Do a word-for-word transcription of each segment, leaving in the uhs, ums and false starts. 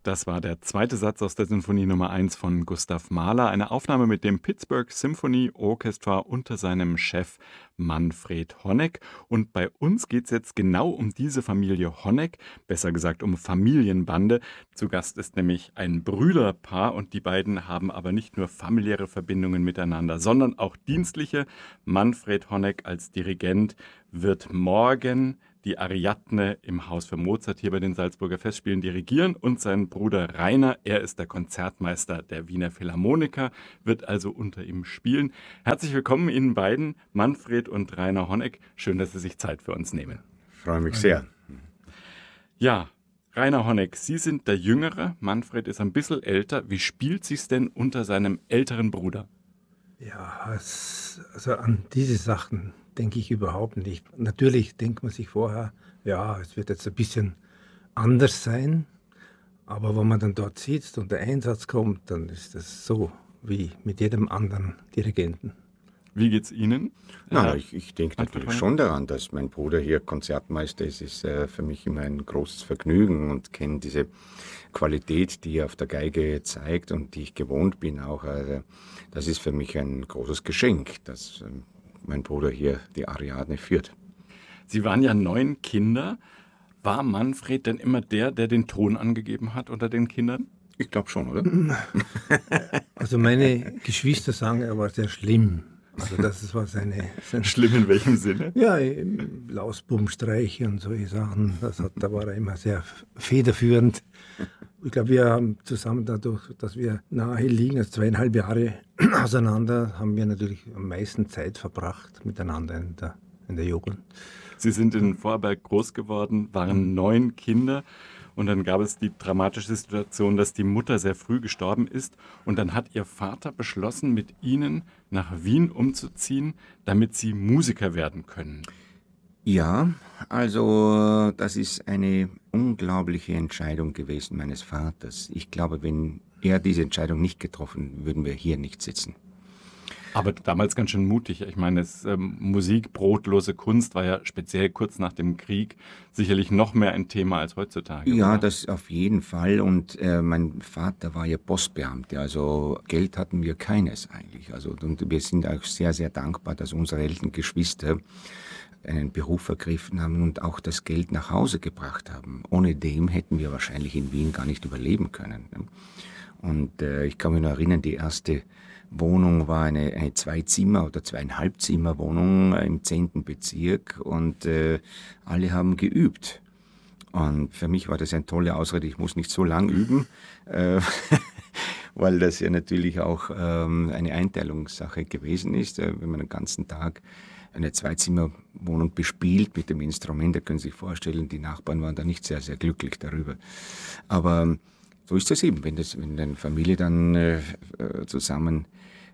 Das war der zweite Satz aus der Sinfonie Nummer eins von Gustav Mahler, eine Aufnahme mit dem Pittsburgh Symphony Orchestra unter seinem Chef Manfred Honeck. Und bei uns geht es jetzt genau um diese Familie Honeck, besser gesagt um Familienbande. Zu Gast ist nämlich ein Brüderpaar und die beiden haben aber nicht nur familiäre Verbindungen miteinander, sondern auch dienstliche. Manfred Honeck als Dirigent wird morgen die Ariadne im Haus für Mozart hier bei den Salzburger Festspielen dirigieren und sein Bruder Rainer, er ist der Konzertmeister der Wiener Philharmoniker, wird also unter ihm spielen. Herzlich willkommen Ihnen beiden, Manfred und Rainer Honeck. Schön, dass Sie sich Zeit für uns nehmen. Ich freue mich sehr. Ja, Rainer Honeck, Sie sind der Jüngere, Manfred ist ein bisschen älter. Wie spielt sich's denn unter seinem älteren Bruder? Ja, es, also an diese Sachen denke ich überhaupt nicht. Natürlich denkt man sich vorher, ja, es wird jetzt ein bisschen anders sein, aber wenn man dann dort sitzt und der Einsatz kommt, dann ist das so wie mit jedem anderen Dirigenten. Wie geht's Ihnen? Na, Äh, ich, ich denke Manfred natürlich Honeck? schon daran, dass mein Bruder hier Konzertmeister ist. Es ist äh, für mich immer ein großes Vergnügen und kenne diese Qualität, die er auf der Geige zeigt und die ich gewohnt bin auch. Also, das ist für mich ein großes Geschenk, dass ähm, mein Bruder hier die Ariadne führt. Sie waren ja neun Kinder. War Manfred denn immer der, der den Ton angegeben hat unter den Kindern? Ich glaube schon, oder? Also meine Geschwister sagen, er war sehr schlimm. Also das war seine, seine Schlimm in welchem Sinne? ja, Lausbubenstreiche und solche Sachen. Das hat, da war er immer sehr federführend. Ich glaube, wir haben zusammen dadurch, dass wir nahe liegen, also zweieinhalb Jahre auseinander, haben wir natürlich am meisten Zeit verbracht miteinander in der, in der Jugend. Sie sind in Vorarlberg groß geworden, waren neun Kinder und dann gab es die dramatische Situation, dass die Mutter sehr früh gestorben ist und dann hat Ihr Vater beschlossen, mit Ihnen nach Wien umzuziehen, damit Sie Musiker werden können. Ja, also das ist eine unglaubliche Entscheidung gewesen meines Vaters. Ich glaube, wenn er diese Entscheidung nicht getroffen, würden wir hier nicht sitzen. Aber damals ganz schön mutig. Ich meine, es, ähm, Musik, brotlose Kunst war ja speziell kurz nach dem Krieg sicherlich noch mehr ein Thema als heutzutage. Ja, oder? das auf jeden Fall. Und äh, mein Vater war ja Postbeamter, also Geld hatten wir keines eigentlich. Also, und wir sind auch sehr, sehr dankbar, dass unsere älteren Geschwister einen Beruf ergriffen haben und auch das Geld nach Hause gebracht haben. Ohne dem hätten wir wahrscheinlich in Wien gar nicht überleben können. Und äh, ich kann mich noch erinnern, die erste Wohnung war eine, eine Zwei-Zimmer- oder Zweieinhalb-Zimmer-Wohnung im zehnten Bezirk und äh, alle haben geübt. Und für mich war das eine tolle Ausrede, ich muss nicht so lang üben, äh, weil das ja natürlich auch ähm, eine Einteilungssache gewesen ist, äh, wenn man den ganzen Tag eine Zweizimmerwohnung bespielt mit dem Instrument, da können Sie sich vorstellen, die Nachbarn waren da nicht sehr, sehr glücklich darüber. Aber so ist das eben, wenn, das, wenn eine Familie dann äh, zusammenkommt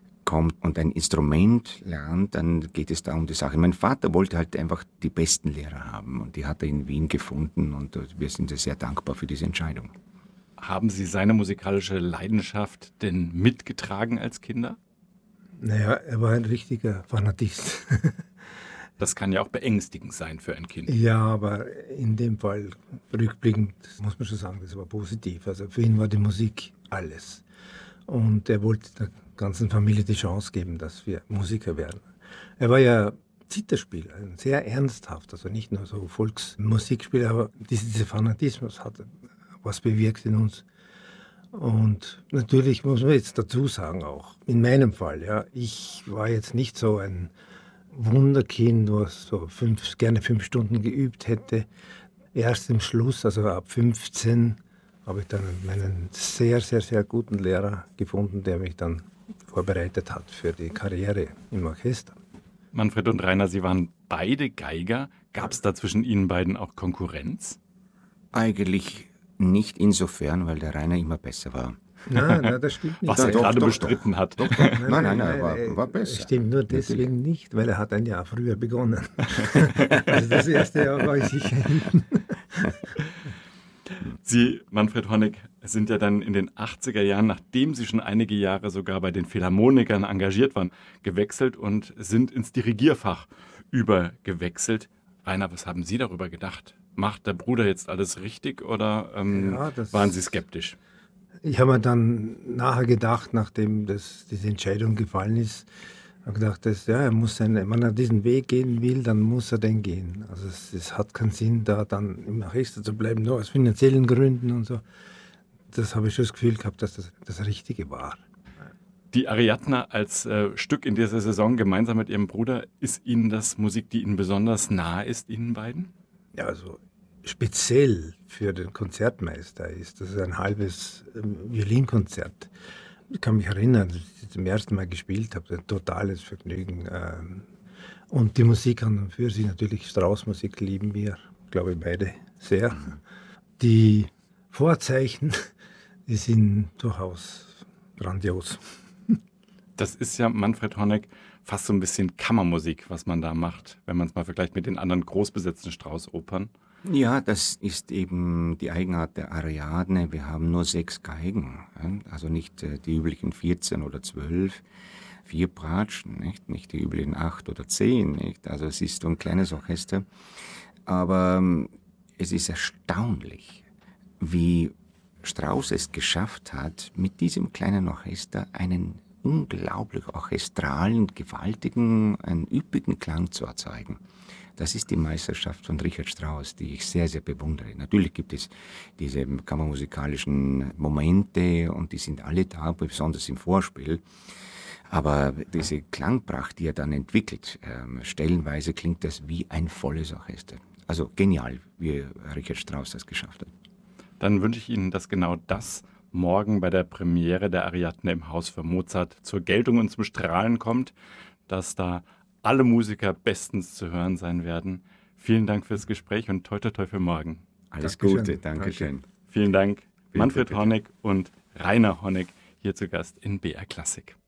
und ein Instrument lernt, dann geht es da um die Sache. Mein Vater wollte halt einfach die besten Lehrer haben und die hat er in Wien gefunden und wir sind sehr dankbar für diese Entscheidung. Haben Sie seine musikalische Leidenschaft denn mitgetragen als Kinder? Naja, er war ein richtiger Fanatist. Das kann ja auch beängstigend sein für ein Kind. Ja, aber in dem Fall, rückblickend, muss man schon sagen, das war positiv. Also für ihn war die Musik alles. Und er wollte der ganzen Familie die Chance geben, dass wir Musiker werden. Er war ja Zitherspieler, sehr ernsthaft, also nicht nur so Volksmusikspieler, aber dieser Fanatismus hat was bewirkt in uns. Und natürlich muss man jetzt dazu sagen auch, in meinem Fall, ja, ich war jetzt nicht so ein Wunderkind, was so fünf, gerne fünf Stunden geübt hätte. Erst im Schluss, also ab fünfzehn, habe ich dann meinen sehr, sehr, sehr guten Lehrer gefunden, der mich dann vorbereitet hat für die Karriere im Orchester. Manfred und Rainer, Sie waren beide Geiger. Gab es da zwischen Ihnen beiden auch Konkurrenz? Eigentlich nicht insofern, weil der Rainer immer besser war. Nein, nein, das stimmt nicht. Was er doch, gerade doch, bestritten hat. Doch, doch. Nein, nein, nein, er war, war besser. Das stimmt nur deswegen nicht, weil er hat ein Jahr früher begonnen. Also das erste Jahr war ich sicher hinten. Sie, Manfred Honeck, sind ja dann in den achtziger Jahren, nachdem Sie schon einige Jahre sogar bei den Philharmonikern engagiert waren, gewechselt und sind ins Dirigierfach übergewechselt. Rainer, was haben Sie darüber gedacht, macht der Bruder jetzt alles richtig oder ähm, Ja, das- waren Sie skeptisch? Ich habe mir dann nachher gedacht, nachdem das, diese Entscheidung gefallen ist, habe gedacht, dass, ja, er muss seine, wenn er diesen Weg gehen will, dann muss er den gehen. Also es, es hat keinen Sinn, da dann im Orchester zu bleiben, nur aus finanziellen Gründen und so. Das habe ich schon das Gefühl gehabt, dass das das Richtige war. Die Ariadne als äh, Stück in dieser Saison gemeinsam mit Ihrem Bruder, ist Ihnen das Musik, die Ihnen besonders nahe ist, Ihnen beiden? Ja, also speziell für den Konzertmeister ist das ein halbes ähm, Violinkonzert. Ich kann mich erinnern, dass ich das zum ersten Mal gespielt habe, ein totales Vergnügen. ähm, Und die Musik an und für sich, natürlich Strauss-Musik lieben wir, glaube ich, beide sehr. Die Vorzeichen, die sind durchaus grandios. Das ist ja Manfred Honeck fast so ein bisschen Kammermusik, was man da macht, wenn man es mal vergleicht mit den anderen großbesetzten Strauss-Opern. Ja, das ist eben die Eigenart der Ariadne. Wir haben nur sechs Geigen, ja, also nicht äh, die üblichen vierzehn oder zwölf, vier Bratschen, nicht, nicht die üblichen acht oder zehn. Nicht? Also es ist so ein kleines Orchester, aber ähm, es ist erstaunlich, wie Strauss es geschafft hat, mit diesem kleinen Orchester einen unglaublich orchestralen, gewaltigen, einen üppigen Klang zu erzeugen. Das ist die Meisterschaft von Richard Strauss, die ich sehr, sehr bewundere. Natürlich gibt es diese kammermusikalischen Momente und die sind alle da, besonders im Vorspiel. Aber diese Klangpracht, die er dann entwickelt, ähm, stellenweise klingt das wie ein volles Orchester. Also genial, wie Richard Strauss das geschafft hat. Dann wünsche ich Ihnen, dass genau das morgen bei der Premiere der Ariadne im Haus für Mozart zur Geltung und zum Strahlen kommt, dass da alle Musiker bestens zu hören sein werden. Vielen Dank fürs Gespräch und toi toi toi für morgen. Alles Dankeschön. Gute, Dankeschön. Vielen Dank, Bitte, Manfred bitte. Honeck und Rainer Honeck hier zu Gast in B R Klassik.